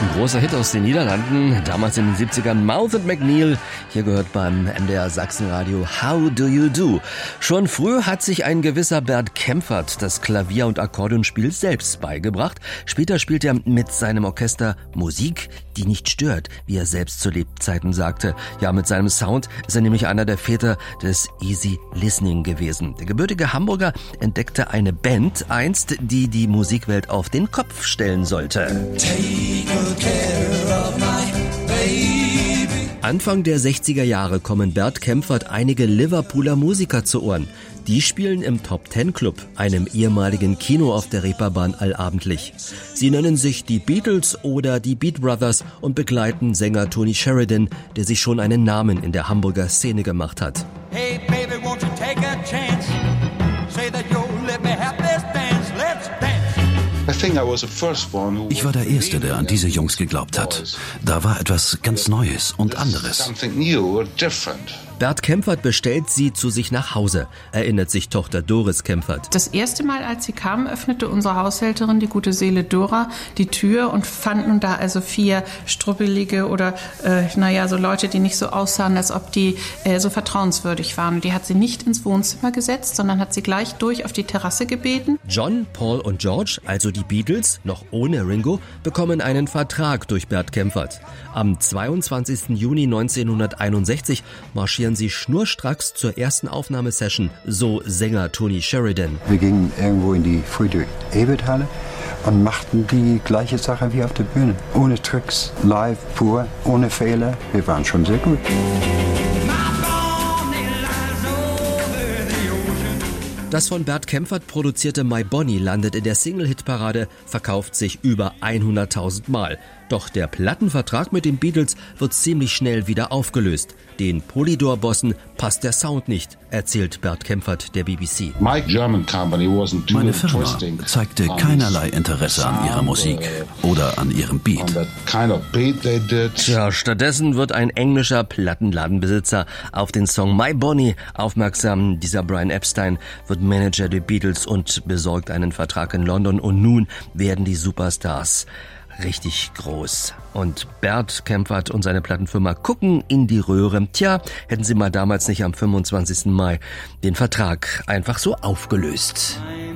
Ein großer Hit aus den Niederlanden, damals in den 70ern, Mouth & McNeil. Hier gehört beim MDR Sachsenradio How Do You Do. Schon früh hat sich ein gewisser Bert Kaempfert das Klavier- und Akkordeonspiel selbst beigebracht. Später spielt er mit seinem Orchester Musik, die nicht stört, wie er selbst zu Lebzeiten sagte. Ja, mit seinem Sound ist er nämlich einer der Väter des Easy Listening gewesen. Der gebürtige Hamburger entdeckte eine Band einst, die die Musikwelt auf den Kopf stellen sollte. Anfang der 60er Jahre kommen Bert Kaempfert einige Liverpooler Musiker zu Ohren. Die spielen im Top-10-Club, einem ehemaligen Kino auf der Reeperbahn, allabendlich. Sie nennen sich die Beatles oder die Beat Brothers und begleiten Sänger Tony Sheridan, der sich schon einen Namen in der Hamburger Szene gemacht hat. Hey baby, won't you take a chance? Say that you'll let me have this dance. Let's dance. Ich war der Erste, der an diese Jungs geglaubt hat. Da war etwas ganz Neues und anderes. Bert Kaempfert bestellt sie zu sich nach Hause, erinnert sich Tochter Doris Kaempfert. Das erste Mal, als sie kamen, öffnete unsere Haushälterin, die gute Seele Dora, die Tür und fand nun da also 4 struppelige oder so Leute, die nicht so aussahen, als ob die so vertrauenswürdig waren. Und die hat sie nicht ins Wohnzimmer gesetzt, sondern hat sie gleich durch auf die Terrasse gebeten. John, Paul und George, also die Beatles, noch ohne Ringo, bekommen einen Vertrag durch Bert Kaempfert. Am 22. Juni 1961 marschieren sie schnurstracks zur ersten Aufnahmesession, so Sänger Tony Sheridan. Wir gingen irgendwo in die Friedrich-Ebert-Halle und machten die gleiche Sache wie auf der Bühne. Ohne Tricks, live, pur, ohne Fehler. Wir waren schon sehr gut. Das von Bert Kaempfert produzierte My Bonnie landet in der Single-Hit-Parade, verkauft sich über 100.000 Mal. Doch der Plattenvertrag mit den Beatles wird ziemlich schnell wieder aufgelöst. Den Polydor-Bossen passt der Sound nicht, erzählt Bert Kaempfert der BBC. Meine Firma zeigte keinerlei Interesse an ihrer Musik oder an ihrem Beat. Tja, stattdessen wird ein englischer Plattenladenbesitzer auf den Song My Bonnie aufmerksam. Dieser Brian Epstein wird Manager der Beatles und besorgt einen Vertrag in London. Und nun werden die Superstars richtig groß. Und Bert Kaempfert und seine Plattenfirma gucken in die Röhre. Tja, hätten sie mal damals nicht am 25. Mai den Vertrag einfach so aufgelöst.